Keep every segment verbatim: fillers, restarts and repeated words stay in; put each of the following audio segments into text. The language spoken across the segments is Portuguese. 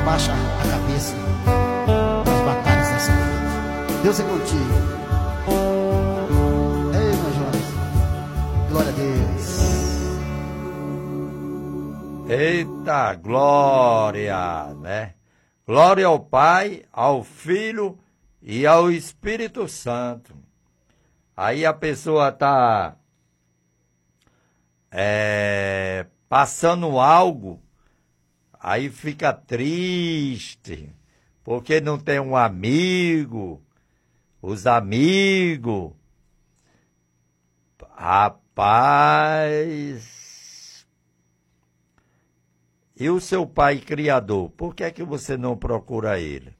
abaixa a cabeça nas batalhas dessa vida. Deus é contigo. Ei, meu Jonas. Glória a Deus. Eita, glória, né? Glória ao Pai, ao Filho e ao Espírito Santo. Aí a pessoa está é, passando algo, aí fica triste, porque não tem um amigo, os amigos. Rapaz, e o seu pai criador, por que é que você não procura ele?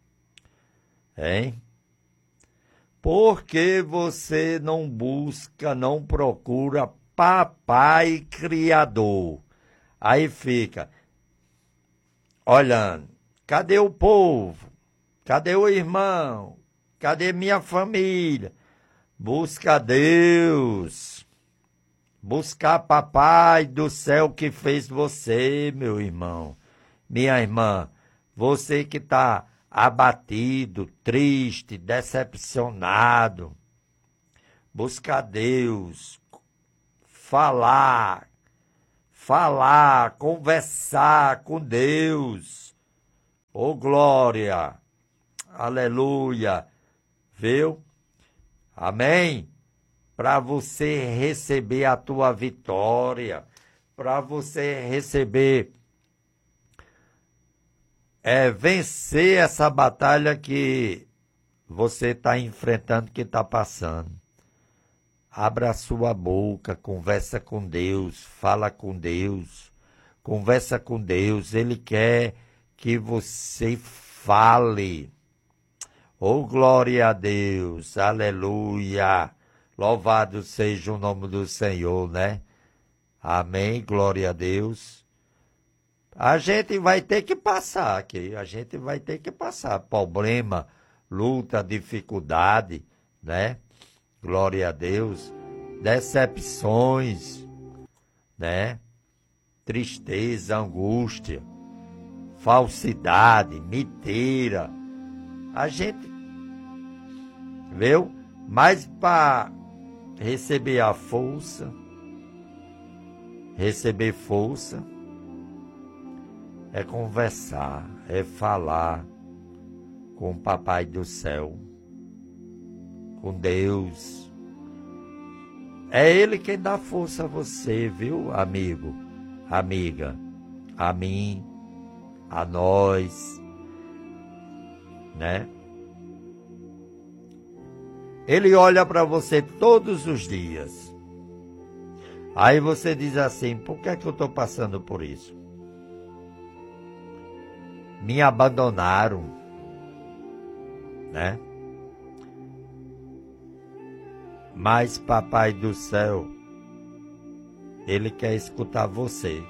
Hein? Por que você não busca, não procura papai criador? Aí fica olhando, cadê o povo? Cadê o irmão? Cadê minha família? Busca Deus. Buscar papai do céu que fez você, meu irmão. Minha irmã, você que está abatido, triste, decepcionado. Buscar Deus. Falar. Falar, conversar com Deus. Ô glória. Aleluia. Viu? Amém? Para você receber a tua vitória, para você receber, é, vencer essa batalha que você está enfrentando, que está passando. Abra a sua boca, conversa com Deus, fala com Deus, conversa com Deus. Ele quer que você fale. Oh, glória a Deus, aleluia. Louvado seja o nome do Senhor, né? Amém, glória a Deus. A gente vai ter que passar aqui, a gente vai ter que passar problema, luta, dificuldade, né? Glória a Deus. Decepções, né? Tristeza, angústia, falsidade, mentira. A gente, viu? Mas para receber a força, receber força, é conversar, é falar com o Papai do Céu, com Deus. É Ele quem dá força a você, viu, amigo, amiga, a mim, a nós, né? Ele olha para você todos os dias. Aí você diz assim, por que é que eu estou passando por isso? Me abandonaram, né? Mas Papai do Céu, Ele quer escutar você.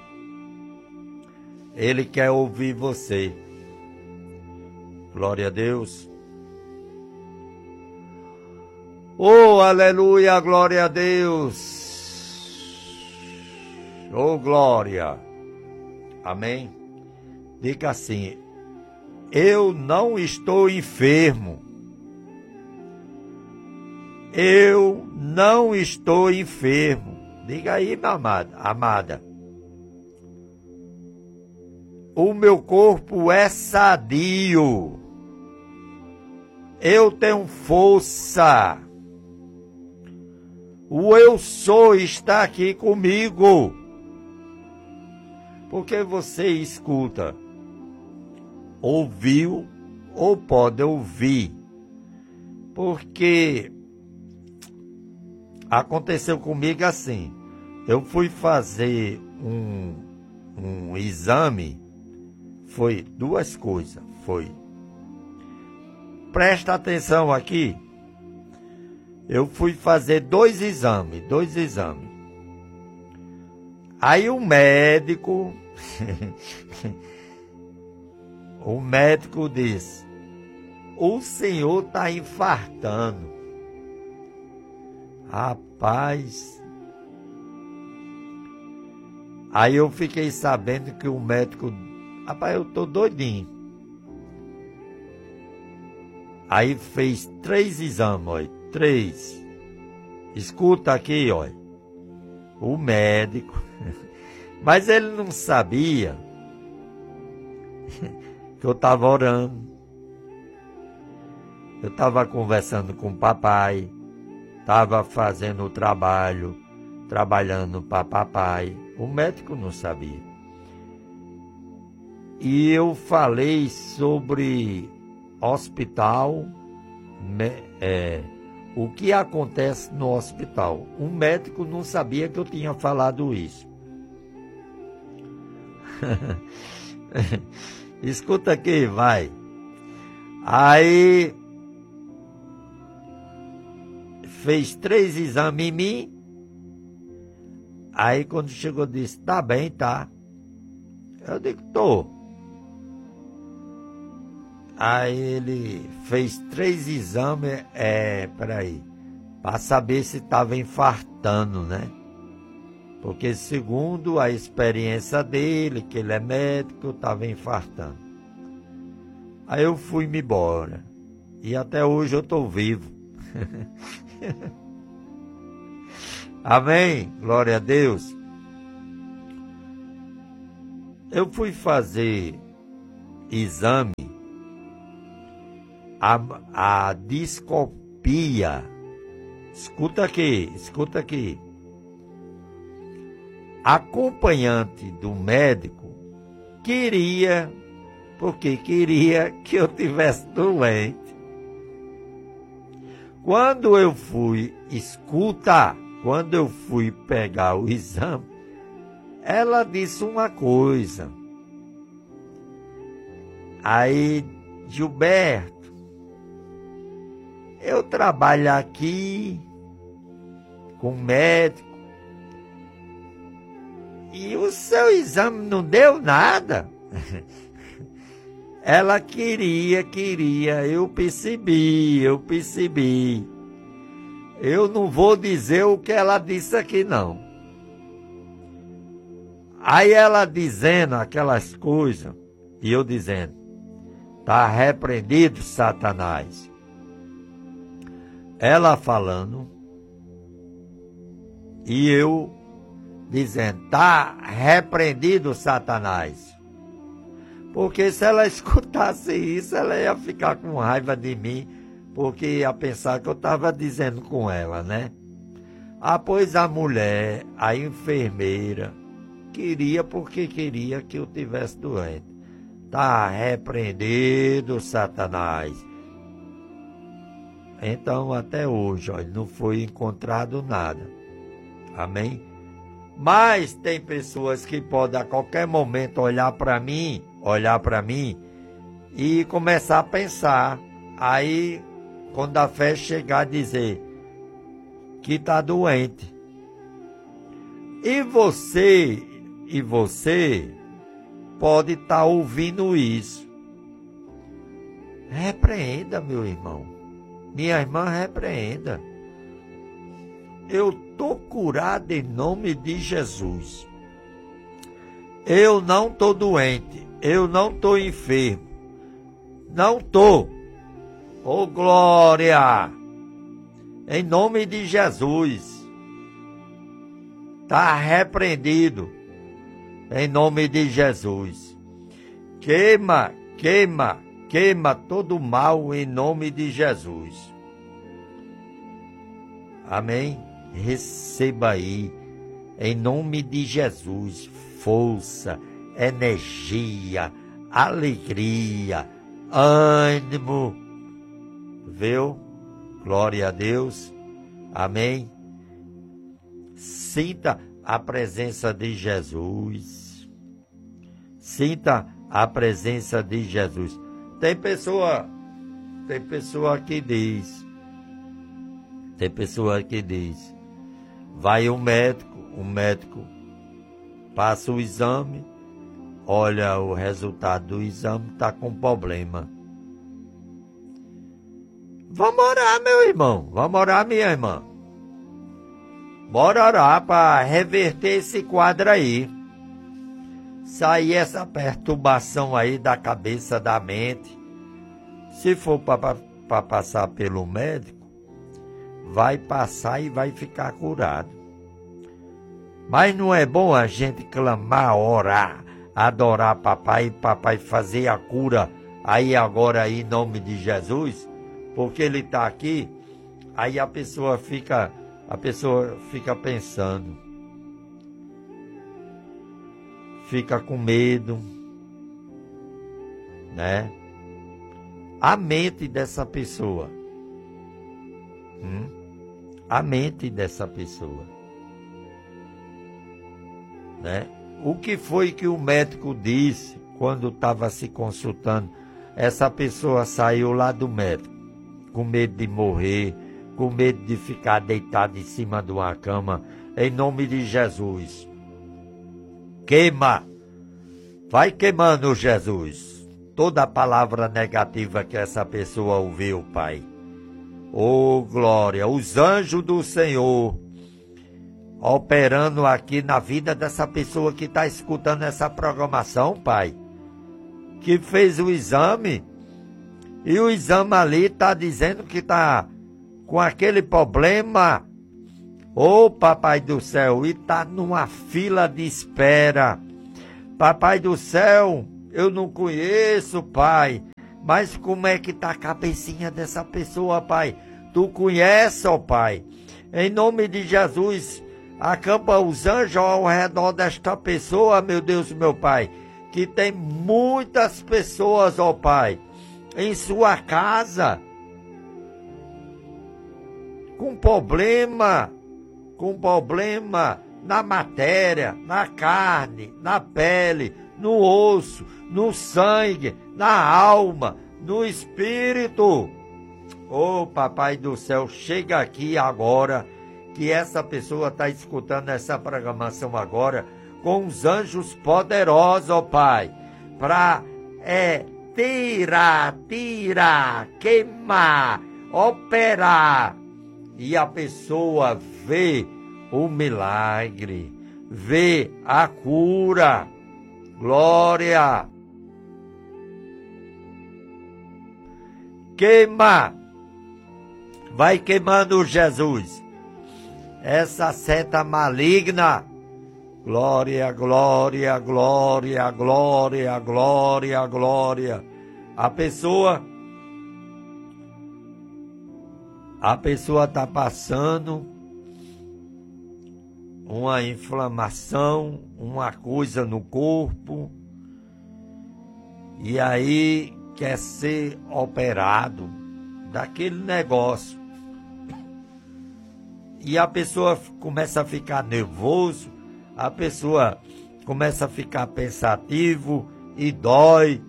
Ele quer ouvir você. Glória a Deus. Oh, aleluia, glória a Deus. Oh, glória. Amém. Diga assim, eu não estou enfermo. Eu não estou enfermo. Diga aí, minha amada, amada. O meu corpo é sadio. Eu tenho força. O eu sou está aqui comigo. Porque você escuta, ouviu ou pode ouvir. Porque aconteceu comigo assim. Eu fui fazer um, um exame. Foi duas coisas. Foi. Presta atenção aqui. Eu fui fazer dois exames, dois exames. Aí o médico, o médico disse, o senhor está infartando. Rapaz. Aí eu fiquei sabendo que o médico Rapaz, eu tô doidinho. Aí fez três exames, olha, três. Escuta aqui, olha. O médico. Mas ele não sabia que eu estava orando. Eu estava conversando com o papai. Estava fazendo o trabalho, trabalhando para papai. O médico não sabia. E eu falei sobre hospital, é, o que acontece no hospital. O médico não sabia que eu tinha falado isso. Escuta aqui, vai. Aí fez três exames em mim. Aí quando chegou disse, tá bem, tá. Eu digo, tô. Aí ele fez três exames, é, peraí, para saber se estava infartando, né? Porque segundo a experiência dele, que ele é médico, eu estava infartando. Aí eu fui-me embora. E até hoje eu estou vivo. Amém? Glória a Deus. Eu fui fazer exame, a, a discopia. Escuta aqui, escuta aqui. Acompanhante do médico queria, porque queria que eu tivesse doente. Quando eu fui escutar, quando eu fui pegar o exame, ela disse uma coisa. Aí, Gilberto, eu trabalho aqui com médico e o seu exame não deu nada. Ela queria, queria, eu percebi, eu percebi. Eu não vou dizer o que ela disse aqui, não. Aí ela dizendo aquelas coisas, e eu dizendo, tá repreendido, Satanás. Ela falando, e eu dizendo, tá repreendido, Satanás. Porque se ela escutasse isso, ela ia ficar com raiva de mim, porque ia pensar que eu estava dizendo com ela, né? Ah, pois a mulher, a enfermeira, queria porque queria que eu tivesse doente. Tá repreendido, Satanás. Então, até hoje, ó, não foi encontrado nada. Amém? Mas tem pessoas que podem a qualquer momento olhar para mim, olhar para mim e começar a pensar. Aí, quando a fé chegar a dizer que está doente. E você, e você pode estar tá ouvindo isso. Repreenda, meu irmão. Minha irmã, repreenda. Eu estou curado em nome de Jesus. Eu não estou doente. Eu não estou enfermo. Não estou. Oh, glória! Em nome de Jesus. Está repreendido. Em nome de Jesus. Queima, queima, queima todo o mal em nome de Jesus. Amém? Receba aí, em nome de Jesus, força, energia, alegria, ânimo. Viu? Glória a Deus. Amém? Sinta a presença de Jesus. Sinta a presença de Jesus. Tem pessoa, tem pessoa que diz, tem pessoa que diz, vai o médico, o médico passa o exame, olha o resultado do exame, está com problema. Vamos orar, meu irmão, vamos orar, minha irmã. Bora orar para reverter esse quadro aí. sair essa perturbação aí da cabeça, da mente. Se for para passar pelo médico, vai passar e vai ficar curado. Mas não é bom a gente clamar, orar, adorar papai e papai fazer a cura aí agora aí, em nome de Jesus, porque ele está aqui. Aí a pessoa fica, a pessoa fica pensando, fica com medo, né? A mente dessa pessoa, hum? a mente dessa pessoa, né? O que foi que o médico disse quando estava se consultando? Essa pessoa saiu lá do médico com medo de morrer, com medo de ficar deitado em cima de uma cama. Em nome de Jesus, queima, vai queimando, Jesus, toda a palavra negativa que essa pessoa ouviu, Pai. Oh, glória, os anjos do Senhor operando aqui na vida dessa pessoa que está escutando essa programação, Pai, que fez o exame, e o exame ali está dizendo que está com aquele problema. Ô, oh, Papai do céu, e está numa fila de espera. Papai do céu, eu não conheço, Pai, mas como é que está a cabecinha dessa pessoa, Pai? Tu conhece, ó Pai. Em nome de Jesus, acampa os anjos ao redor desta pessoa, meu Deus, meu Pai, que tem muitas pessoas, ó Pai, em sua casa, com problema, com problema na matéria, na carne, na pele, no osso, no sangue, na alma, no espírito. Ô, Papai do céu, chega aqui agora, que essa pessoa está escutando essa programação agora, com os anjos poderosos, ó Pai, para é, tirar, tirar, queimar, operar, e a pessoa vê o milagre, vê a cura. Glória! Queima! Vai queimando, Jesus, essa seta maligna. Glória, glória, glória, glória, glória, glória. A pessoa, a pessoa está passando uma inflamação, uma coisa no corpo, e aí quer ser operado daquele negócio. E a pessoa começa a ficar nervoso, a pessoa começa a ficar pensativo e dói,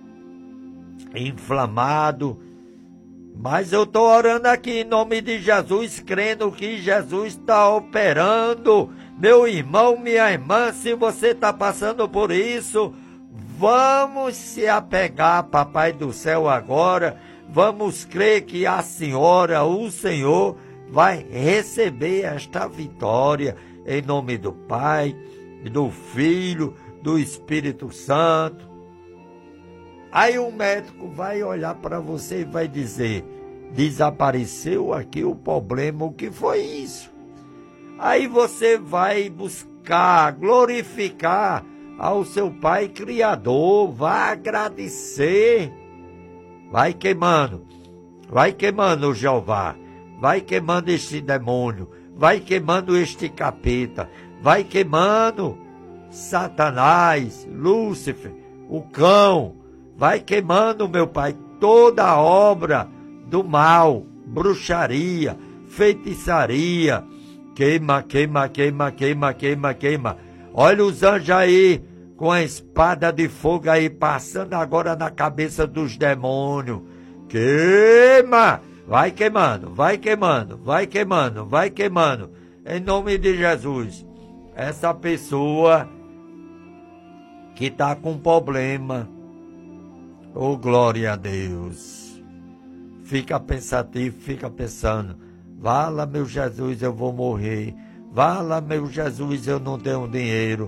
inflamado. Mas eu estou orando aqui em nome de Jesus, crendo que Jesus está operando. Meu irmão, minha irmã, se você está passando por isso, vamos se apegar, Papai do céu, agora. Vamos crer que a senhora, o Senhor, vai receber esta vitória em nome do Pai, do Filho, do Espírito Santo. Aí o médico vai olhar para você e vai dizer: desapareceu aqui o problema, o que foi isso? Aí você vai buscar, glorificar ao seu Pai Criador, vai agradecer, vai queimando, vai queimando o Jeová, vai queimando este demônio, vai queimando este capeta, vai queimando Satanás, Lúcifer, o cão, vai queimando, meu Pai, toda a obra do mal, bruxaria, feitiçaria. Queima, queima, queima, queima, queima, queima. Olha os anjos aí, com a espada de fogo aí, passando agora na cabeça dos demônios. Queima! Vai queimando, vai queimando, vai queimando, vai queimando. Em nome de Jesus. Essa pessoa que está com problema, oh, glória a Deus. Fica pensativo, fica pensando: vala, meu Jesus, eu vou morrer. Vala, meu Jesus, eu não tenho dinheiro.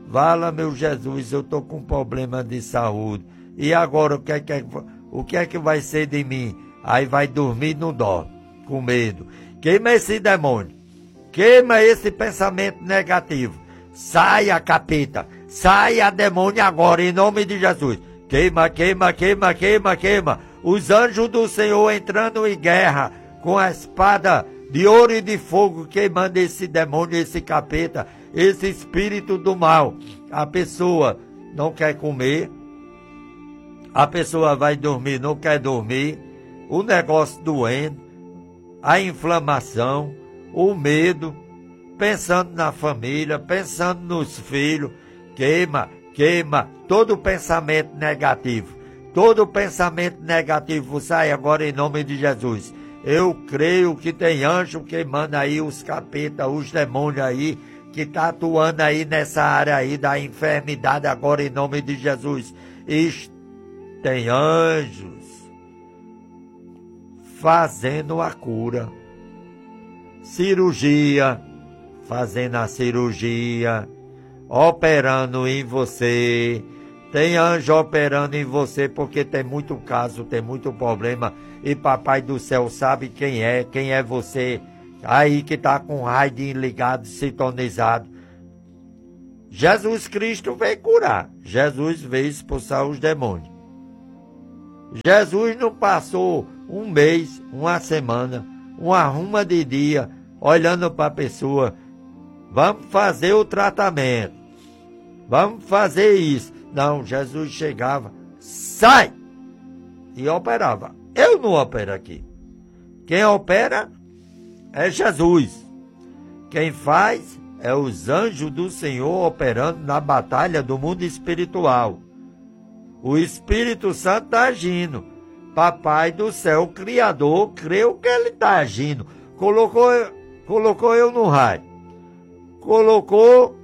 Fala, meu Jesus, eu estou com problema de saúde. E agora, o que, é que é, o que é que vai ser de mim? Aí vai dormir no dó, com medo. Queima esse demônio. Queima esse pensamento negativo. Saia, capeta. Saia, demônio, agora, em nome de Jesus. Queima, queima, queima, queima, queima. Os anjos do Senhor entrando em guerra com a espada de ouro e de fogo, queimando esse demônio, esse capeta, esse espírito do mal. A pessoa não quer comer, a pessoa vai dormir, não quer dormir, o negócio doendo, a inflamação, o medo, pensando na família, pensando nos filhos. Queima, queima todo pensamento negativo. Todo pensamento negativo sai agora em nome de Jesus. Eu creio que tem anjo queimando aí os capetas, os demônios aí, que está atuando aí nessa área aí da enfermidade agora em nome de Jesus. E tem anjos fazendo a cura. Cirurgia, fazendo a cirurgia, operando em você. Tem anjo operando em você porque tem muito caso, tem muito problema. E Papai do Céu sabe quem é, quem é você. Aí que está com o raio ligado, sintonizado. Jesus Cristo veio curar. Jesus veio expulsar os demônios. Jesus não passou um mês, uma semana, uma ruma de dia, olhando para a pessoa. Vamos fazer o tratamento. Vamos fazer isso. Não, Jesus chegava, sai! E operava. Eu não opero aqui. Quem opera é Jesus. Quem faz é os anjos do Senhor operando na batalha do mundo espiritual. O Espírito Santo está agindo. Papai do Céu, Criador, creu que ele está agindo. Colocou, colocou eu no raio. Colocou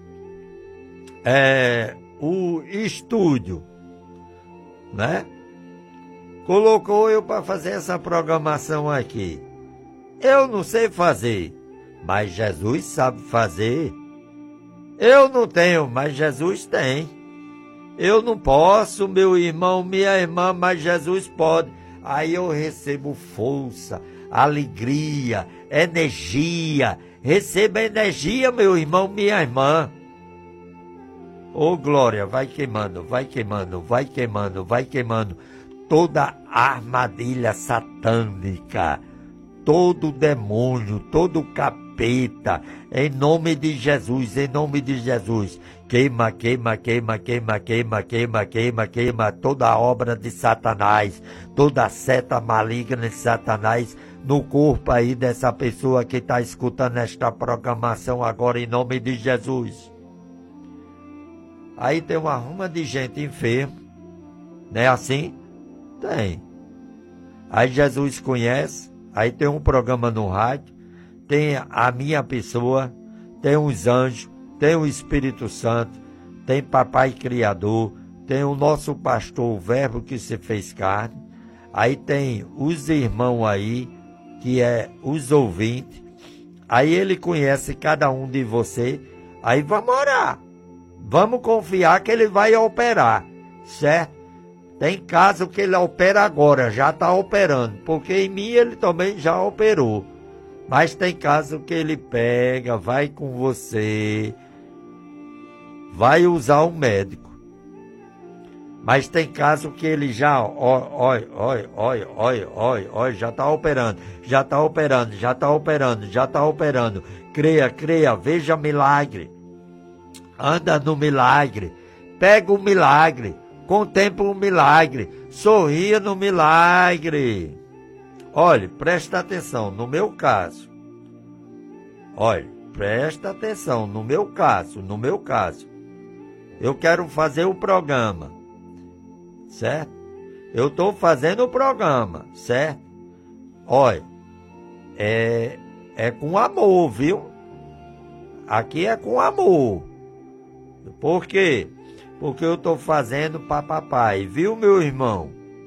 é, o estúdio, né? Colocou eu para fazer essa programação aqui. Eu não sei fazer, mas Jesus sabe fazer. Eu não tenho, mas Jesus tem. Eu não posso, meu irmão, minha irmã, mas Jesus pode. Aí eu recebo força, alegria, energia. Receba energia, meu irmão, minha irmã. Ô glória, vai queimando, vai queimando, vai queimando, vai queimando. Toda armadilha satânica, todo demônio, todo capeta, em nome de Jesus, em nome de Jesus. Queima, queima, queima, queima, queima, queima, queima, queima toda a obra de Satanás, toda a seta maligna de Satanás no corpo aí dessa pessoa que está escutando esta programação agora em nome de Jesus. Aí tem uma ruma de gente enferma, não é assim? Tem. Aí Jesus conhece, aí tem um programa no rádio, tem a minha pessoa, tem os anjos, tem o Espírito Santo, tem Papai Criador, tem o nosso pastor, o Verbo que se fez carne, aí tem os irmãos aí, que é os ouvintes, aí ele conhece cada um de você, aí vamos orar, vamos confiar que ele vai operar, certo? Tem caso que ele opera agora, já está operando, porque em mim ele também já operou. Mas tem caso que ele pega, vai com você, vai usar um médico. Mas tem caso que ele já, olha, olha, olha, olha, olha, olha, já está operando, já está operando, já está operando, já está operando. Creia, creia, veja milagre. Anda no milagre, pega o milagre. Contempla o milagre, sorria no milagre. Olhe, presta atenção, no meu caso. Olhe, presta atenção, no meu caso, no meu caso. Eu quero fazer o programa, certo? Eu estou fazendo o programa, certo? Olha, é, é com amor, viu? Aqui é com amor. Por quê? Porque eu estou fazendo para papai, viu, meu irmão?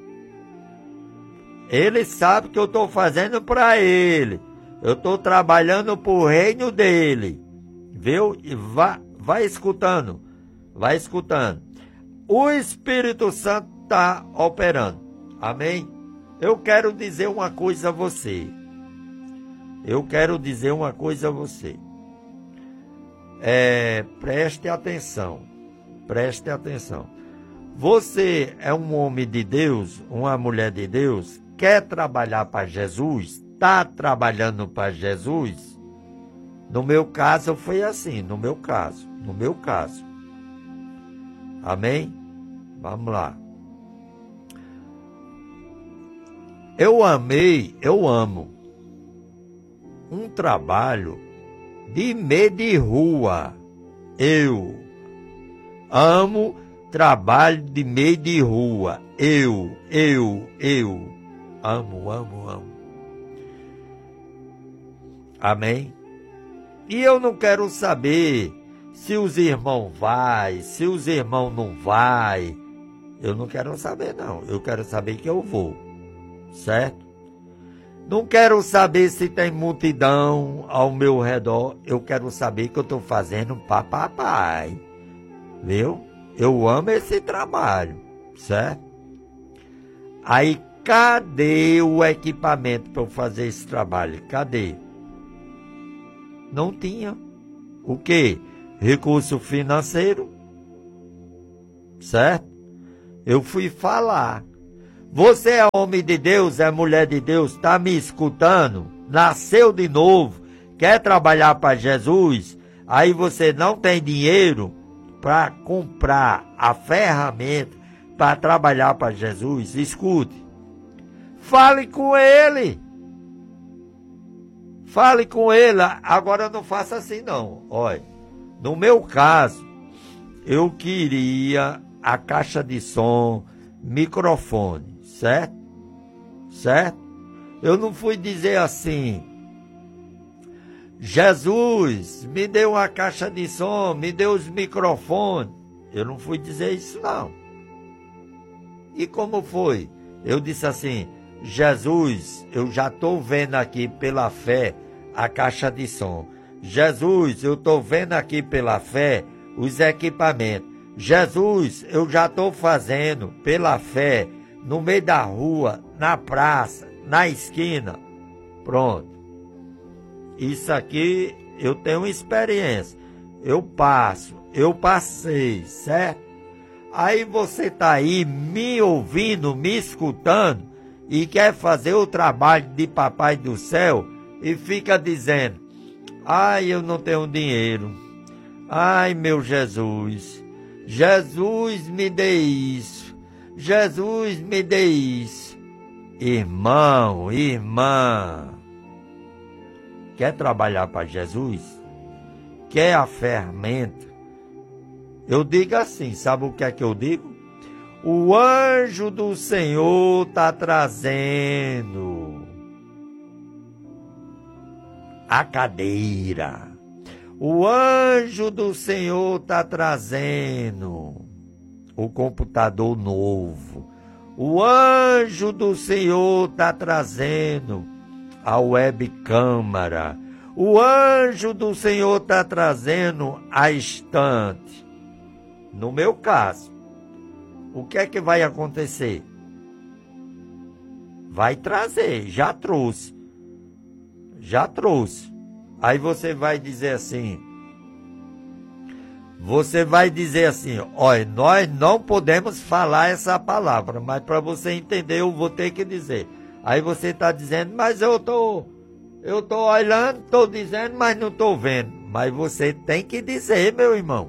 Ele sabe que eu estou fazendo para ele. Eu estou trabalhando para o reino dele. Viu? E vá, vá escutando. Vai escutando. O Espírito Santo está operando. Amém? Eu quero dizer uma coisa a você. Eu quero dizer uma coisa a você. É, preste atenção. Preste atenção. Você é um homem de Deus, uma mulher de Deus, quer trabalhar para Jesus, está trabalhando para Jesus? No meu caso foi assim, no meu caso, no meu caso. Amém? Vamos lá. Eu amei, eu amo um trabalho de meio de rua. Eu amo trabalho de meio de rua. Eu, eu, eu amo, amo, amo. Amém? E eu não quero saber se os irmãos vai, se os irmãos não vai. Eu não quero saber, não. Eu quero saber que eu vou. Certo? Não quero saber se tem multidão ao meu redor. Eu quero saber que eu estou fazendo para papai. Viu? Eu amo esse trabalho. Certo? Aí, cadê o equipamento para eu fazer esse trabalho? Cadê? Não tinha. O quê? Recurso financeiro. Certo? Eu fui falar. Você é homem de Deus, é mulher de Deus, está me escutando? Nasceu de novo, quer trabalhar para Jesus? Aí você não tem dinheiro para comprar a ferramenta para trabalhar para Jesus? Escute. Fale com ele. Fale com ele. Agora não faça assim não. Olha, no meu caso, eu queria a caixa de som, microfone. Certo? Certo? Eu não fui dizer assim, Jesus, me deu uma caixa de som, me deu os microfones. Eu não fui dizer isso, não. E como foi? Eu disse assim, Jesus, eu já estou vendo aqui pela fé a caixa de som. Jesus, eu estou vendo aqui pela fé os equipamentos. Jesus, eu já estou fazendo pela fé no meio da rua, na praça, na esquina. Pronto. Isso aqui eu tenho experiência. Eu passo, eu passei, certo? Aí você está aí me ouvindo, me escutando e quer fazer o trabalho de papai do céu e fica dizendo, ai, eu não tenho dinheiro. Ai, meu Jesus, Jesus me dê isso. Jesus me dê isso. Irmão, irmã, quer trabalhar para Jesus? Quer a ferramenta? Eu digo assim, sabe o que é que eu digo? O anjo do Senhor está trazendo a cadeira. O anjo do Senhor está trazendo o computador novo. O anjo do Senhor está trazendo a webcâmera. O anjo do Senhor está trazendo a estante. No meu caso, o que é que vai acontecer? Vai trazer, já trouxe. Já trouxe. Aí você vai dizer assim, Você vai dizer assim, olha, nós não podemos falar essa palavra, mas para você entender eu vou ter que dizer. Aí você está dizendo, mas eu tô, eu tô olhando, estou dizendo, mas não estou vendo. Mas você tem que dizer, meu irmão.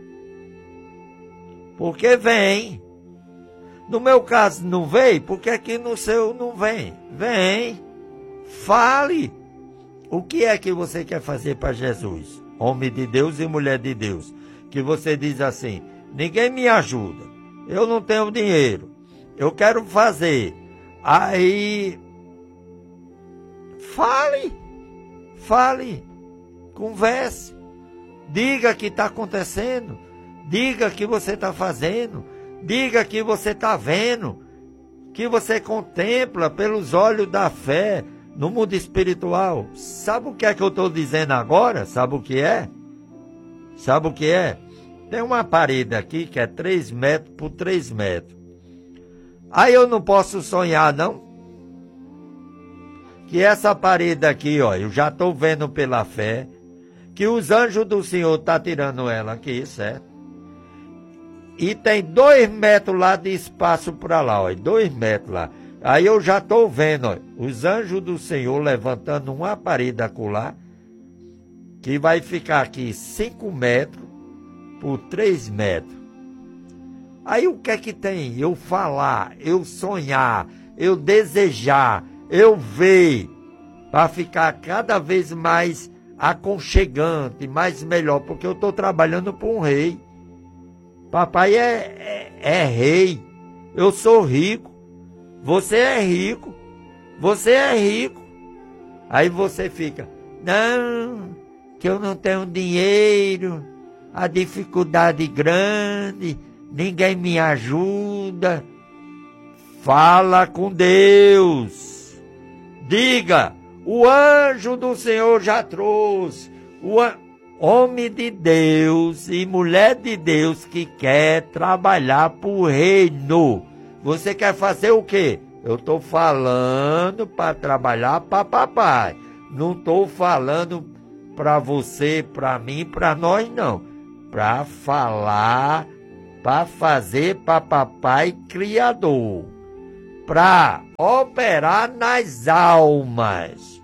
Porque vem. No meu caso não veio, porque aqui no seu não vem. Vem. Fale. O que é que você quer fazer para Jesus? Homem de Deus e mulher de Deus. Que você diz assim, ninguém me ajuda, eu não tenho dinheiro, eu quero fazer. Aí, fale, fale, converse, diga que está acontecendo, diga que você está fazendo, diga que você está vendo, que você contempla pelos olhos da fé no mundo espiritual. Sabe o que é que eu estou dizendo agora? Sabe o que é? Sabe o que é? tem uma parede aqui que é três metros por três metros. Aí eu não posso sonhar, não? Que essa parede aqui, ó, eu já estou vendo pela fé, que os anjos do Senhor estão tirando ela aqui, certo? E tem dois metros lá de espaço para lá, ó, dois metros lá. Aí eu já estou vendo, ó, os anjos do Senhor levantando uma parede acolá, que vai ficar aqui cinco metros por três metros. Aí o que é que tem? Eu falar, eu sonhar, eu desejar, eu ver, para ficar cada vez mais aconchegante, mais melhor, porque eu estou trabalhando para um rei. Papai é, é, é rei, eu sou rico, você é rico, você é rico. Aí você fica, não, que eu não tenho dinheiro, a dificuldade grande, ninguém me ajuda. Fala com Deus, diga, o anjo do Senhor já trouxe, o an... homem de Deus e mulher de Deus que quer trabalhar para o reino. Você quer fazer o quê? Eu estou falando para trabalhar para papai. Não estou falando para você, para mim, para nós não. Para falar, para fazer para papai criador. Para operar nas almas.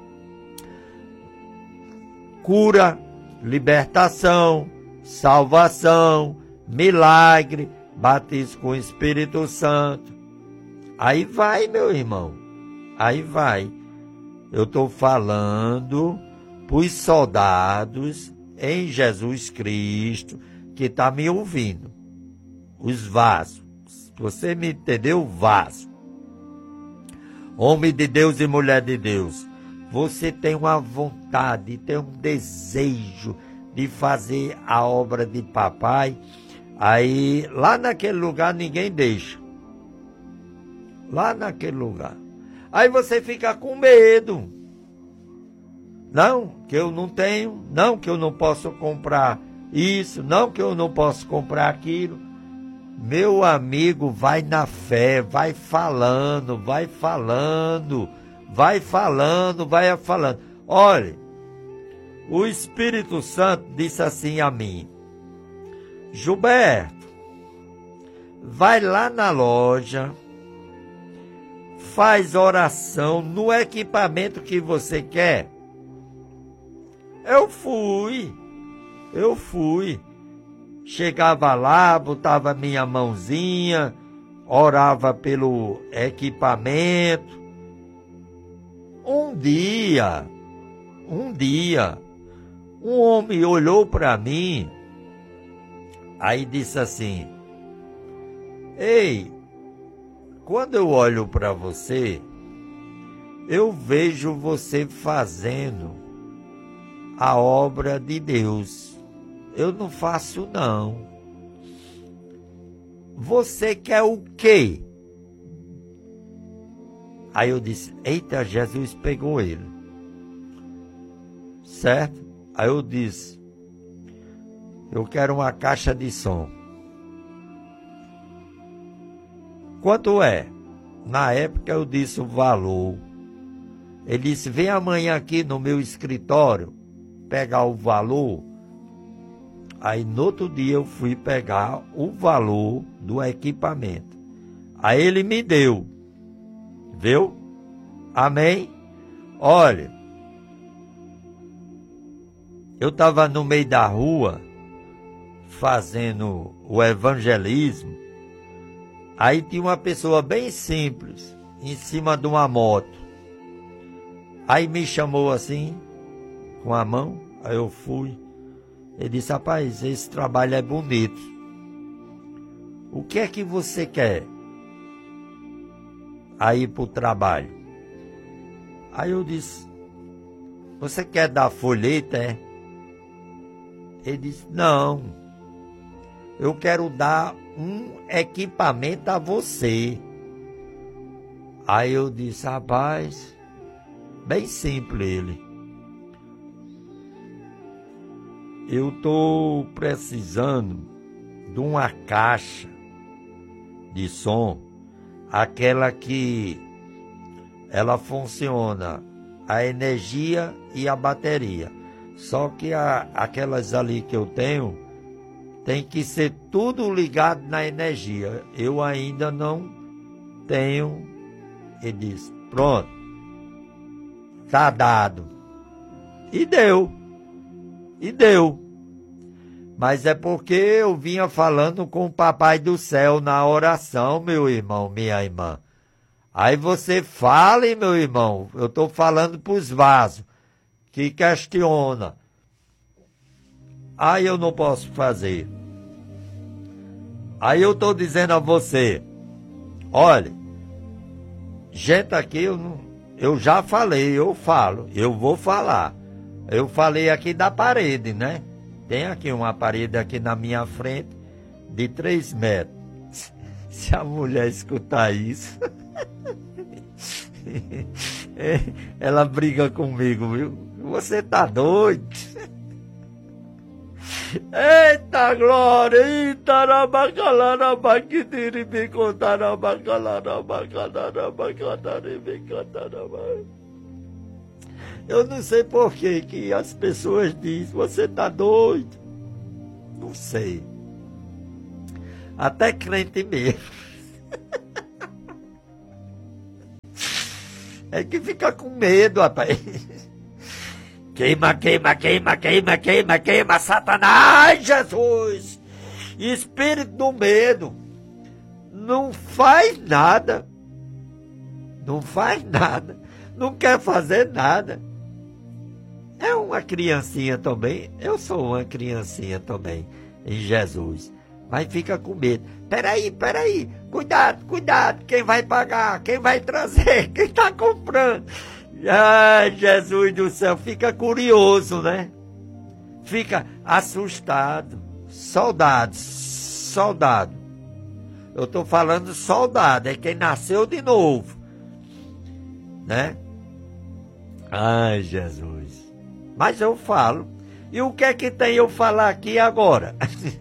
Cura, libertação, salvação, milagre, batismo com o Espírito Santo. Aí vai, meu irmão, aí vai. Eu estou falando para os soldados em Jesus Cristo que está me ouvindo. Os vasos. Você me entendeu? Vaso. Homem de Deus e mulher de Deus. Você tem uma vontade, tem um desejo de fazer a obra de papai. Aí, lá naquele lugar, ninguém deixa. Lá naquele lugar. Aí você fica com medo. Não, que eu não tenho. Não, que eu não posso comprar isso. Não, que eu não posso comprar aquilo. Meu amigo, vai na fé, vai falando, vai falando, vai falando, vai falando. Olha, o Espírito Santo disse assim a mim, Gilberto, vai lá na loja, faz oração no equipamento que você quer. Eu fui, eu fui. Chegava lá, botava minha mãozinha, orava pelo equipamento. Um dia, um dia, um homem olhou para mim, aí disse assim, ei, quando eu olho para você, eu vejo você fazendo a obra de Deus. Eu não faço, não. Você quer o quê? Aí eu disse, eita, Jesus pegou ele. Certo? Aí eu disse, eu quero uma caixa de som. Quanto é? Na época eu disse o valor. Ele disse, vem amanhã aqui no meu escritório, pegar o valor. Aí no outro dia eu fui pegar o valor do equipamento. Aí ele me deu. Viu? Amém? Olha, eu estava no meio da rua fazendo o evangelismo. Aí tinha uma pessoa bem simples em cima de uma moto. Aí me chamou assim, com a mão, aí eu fui. Ele disse, rapaz, esse trabalho é bonito. O que é que você quer? Aí para o trabalho. Aí eu disse, você quer dar folheta, é? Ele disse, não, eu quero dar um equipamento a você. Aí eu disse, rapaz, bem simples ele. eu estou precisando de uma caixa de som, aquela que ela funciona a energia e a bateria. Só que a, aquelas ali que eu tenho, tem que ser tudo ligado na energia. Eu ainda não tenho. Ele disse, pronto, tá dado. E deu. E deu. Mas é porque eu vinha falando com o Papai do Céu na oração, meu irmão, minha irmã. Aí você fale, meu irmão, eu estou falando para os vasos, que questiona. Aí eu não posso fazer. Aí eu estou dizendo a você, olha, gente aqui, eu, não, eu já falei, eu falo, eu vou falar. Eu falei aqui da parede, né? Tem aqui uma parede aqui na minha frente de três metros. Se a mulher escutar isso, ela briga comigo, viu? Você tá doido? Eita glória! Eita rabacalana baquitiri bicotana bacalana bacalana bacalana bicotana. Eu não sei por que que as pessoas dizem, você tá doido? Não sei. Até crente mesmo. É que fica com medo, rapaz. Queima, queima, queima, queima, queima, queima, Satanás, Jesus. Espírito do medo. Não faz nada. Não faz nada. Não quer fazer nada. É uma criancinha também. Eu sou uma criancinha também em Jesus. Mas fica com medo. Peraí, peraí. Cuidado, cuidado. Quem vai pagar? Quem vai trazer? Quem está comprando? Ai, Jesus do céu. Fica curioso, né? Fica assustado. Soldado, soldado. Eu estou falando soldado. É quem nasceu de novo. Né? Ai, Jesus. Mas eu falo. E o que é que tem eu falar aqui agora?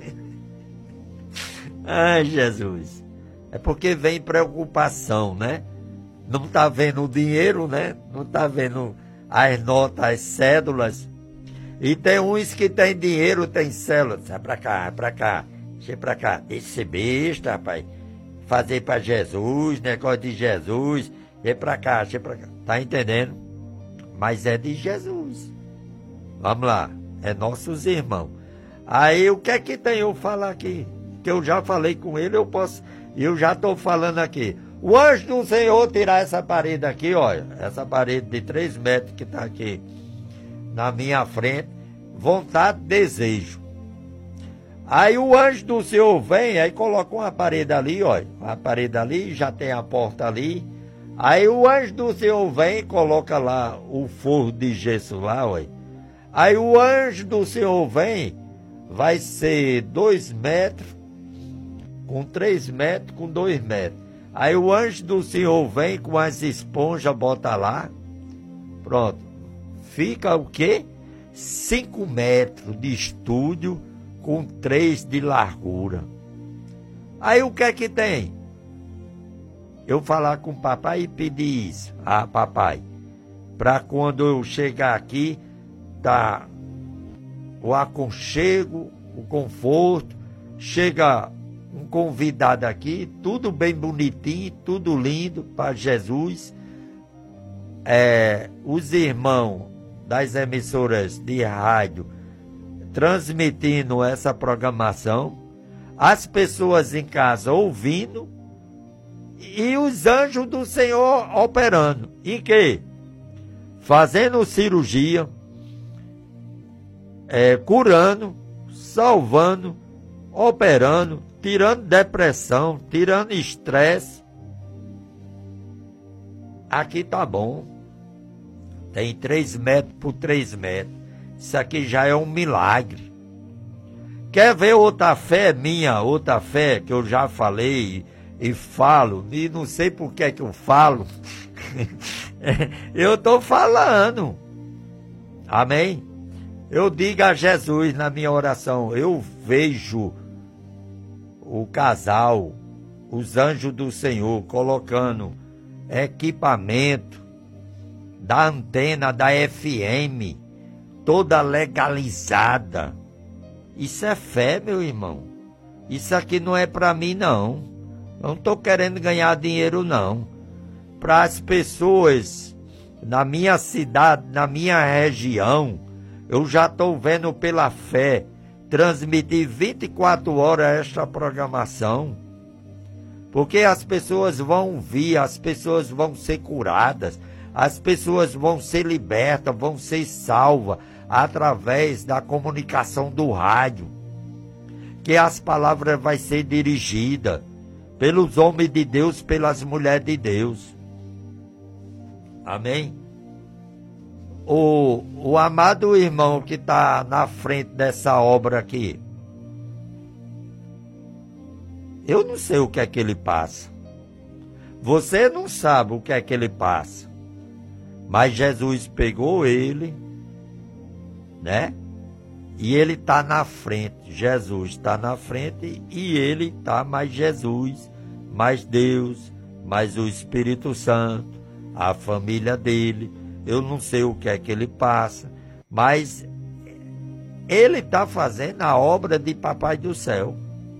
Ai, Jesus. É porque vem preocupação, né? Não está vendo o dinheiro, né? Não está vendo as notas, as cédulas. E tem uns que tem dinheiro, tem cédula. Sai pra cá, pra cá. Deixa pra cá. Deixa ser besta, rapaz. Fazer pra Jesus, negócio de Jesus. Deixa pra cá, deixa pra cá. Tá entendendo? Mas é de Jesus. Vamos lá. É nossos irmãos. Aí o que é que tem eu falar aqui? Que eu já falei com ele, eu posso. Eu já estou falando aqui. O anjo do Senhor tirar essa parede aqui, olha. Essa parede de três metros que está aqui na minha frente. Vontade, desejo. Aí o anjo do Senhor vem, aí coloca uma parede ali, olha. Uma parede ali, já tem a porta ali. Aí o anjo do Senhor vem e coloca lá o forro de gesso lá, olha. Aí o anjo do Senhor vem, vai ser dois metros, com três metros, com dois metros. Aí o anjo do Senhor vem com as esponjas, bota lá. Pronto. Fica o quê? Cinco metros de estúdio com três de largura. Aí o que é que tem? Eu falar com o papai e pedir isso. Ah, papai, para quando eu chegar aqui, tá o aconchego, o conforto, chega um convidado aqui, tudo bem bonitinho, tudo lindo para Jesus. É, os irmãos das emissoras de rádio transmitindo essa programação, as pessoas em casa ouvindo e os anjos do Senhor operando. Em quê? Fazendo cirurgia, é, curando, salvando, operando, tirando depressão, tirando estresse. Aqui tá bom. Tem três metros por três metros. Isso aqui já é um milagre. Quer ver outra fé minha, outra fé que eu já falei e, e falo, e não sei por que é que eu falo. Eu tô falando. Amém? Eu digo a Jesus na minha oração, eu vejo o casal, os anjos do Senhor, colocando equipamento da antena da F M, toda legalizada. Isso é fé, meu irmão. Isso aqui não é para mim, não. Eu não estou querendo ganhar dinheiro, não. Para as pessoas na minha cidade, na minha região, eu já estou vendo pela fé transmitir vinte e quatro horas esta programação. Porque as pessoas vão vir, as pessoas vão ser curadas, as pessoas vão ser libertas, vão ser salvas através da comunicação do rádio. Que as palavras vão ser dirigidas pelos homens de Deus, pelas mulheres de Deus. Amém? O, o amado irmão que está na frente dessa obra aqui, eu não sei o que é que ele passa. Você não sabe o que é que ele passa. Mas Jesus pegou ele, né? E ele está na frente. Jesus está na frente e ele está mais Jesus, mais Deus, mais o Espírito Santo, a família dele. Eu não sei o que é que ele passa, mas ele está fazendo a obra de Papai do Céu.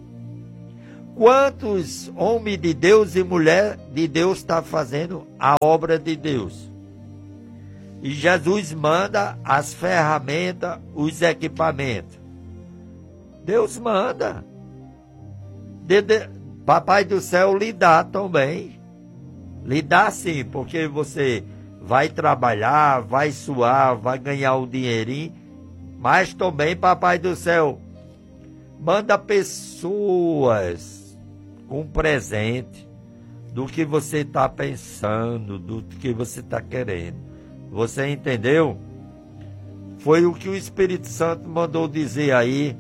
Quantos homens de Deus e mulher de Deus estão fazendo a obra de Deus? E Jesus manda as ferramentas, os equipamentos. Deus manda. De, de, Papai do Céu lhe dá também. Lhe dá sim, porque você vai trabalhar, vai suar, vai ganhar o dinheirinho. Mas também Papai do Céu manda pessoas com presente do que você está pensando, do que você está querendo. Você entendeu? Foi o que o Espírito Santo mandou dizer aí.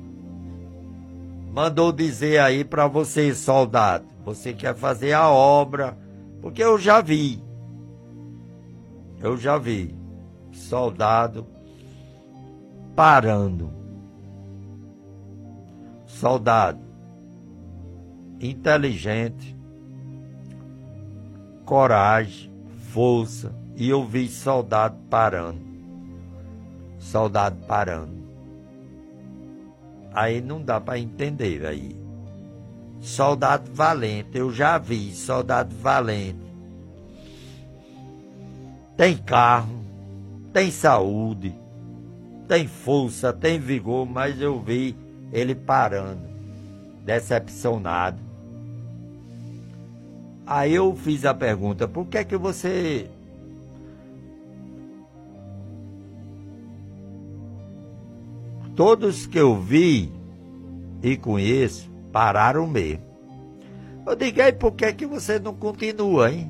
Mandou dizer aí para você, soldado. Você quer fazer a obra. Porque eu já vi. Eu já vi. Soldado parando. Soldado inteligente, coragem, força. E eu vi soldado parando. Soldado parando. Aí não dá para entender aí. Soldado valente, eu já vi soldado valente. Tem carro, tem saúde, tem força, tem vigor, mas eu vi ele parando, decepcionado. Aí eu fiz a pergunta, por que é que você... Todos que eu vi e conheço, pararam mesmo. Eu digo, aí por que que você não continua, hein?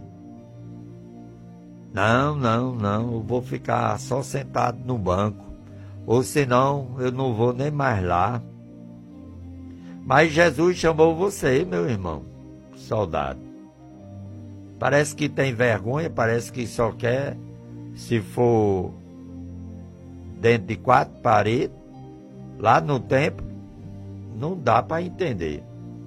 Não, não, não, eu vou ficar só sentado no banco. Ou senão, eu não vou nem mais lá. Mas Jesus chamou você, meu irmão, soldado. Parece que tem vergonha, parece que só quer, se for dentro de quatro paredes, lá no templo, não dá para entender.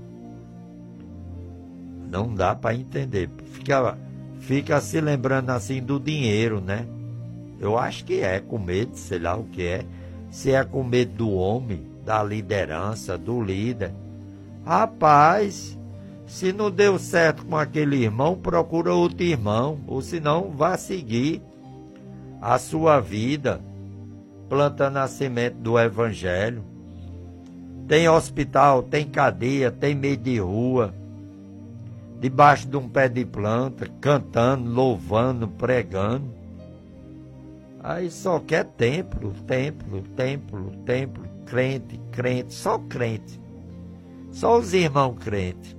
Não dá para entender. Fica, fica se lembrando assim do dinheiro, né? Eu acho que é com medo, sei lá o que é. Se é com medo do homem, da liderança, do líder. Rapaz, se não deu certo com aquele irmão, procura outro irmão. Ou senão, vá seguir a sua vida, plantando a semente do Evangelho. Tem hospital, tem cadeia, tem meio de rua, debaixo de um pé de planta, cantando, louvando, pregando. Aí só quer templo, templo, templo, templo, crente, crente, só crente. Só os irmãos crentes.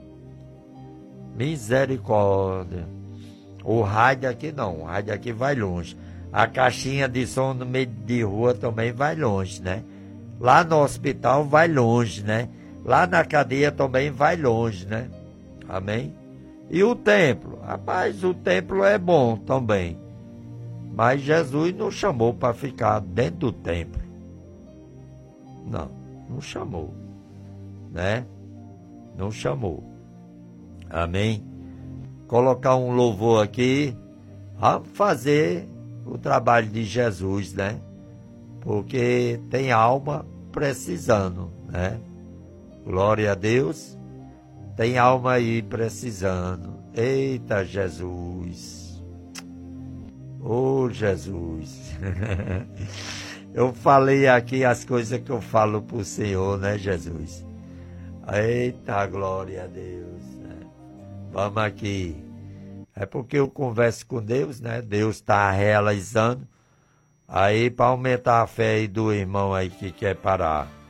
Misericórdia. O rádio aqui não, o rádio aqui vai longe. A caixinha de som no meio de rua também vai longe, né? Lá no hospital vai longe, né? Lá na cadeia também vai longe, né? Amém? E o templo? Rapaz, o templo é bom também. Mas Jesus não chamou para ficar dentro do templo. Não, não chamou, né? Não chamou. Amém? Colocar um louvor aqui, vamos fazer o trabalho de Jesus, né? Porque tem alma precisando, né? Glória a Deus. Tem alma aí precisando. Eita, Jesus. Oh, Jesus. Eu falei aqui as coisas que eu falo pro Senhor, né, Jesus? Eita, glória a Deus. Né? Vamos aqui. É porque eu converso com Deus, né? Deus está realizando. Aí, para aumentar a fé aí do irmão aí que quer parar.